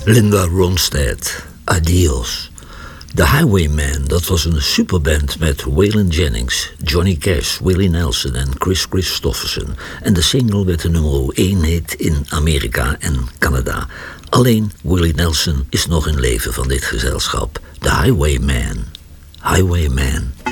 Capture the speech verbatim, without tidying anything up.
Linda Ronstadt, Adios. The Highwaymen, dat was een superband met Waylon Jennings, Johnny Cash, Willie Nelson en Chris Christofferson. En de single werd de nummer één hit in Amerika en Canada. Alleen Willie Nelson is nog in leven van dit gezelschap. The Highwaymen. Highwayman.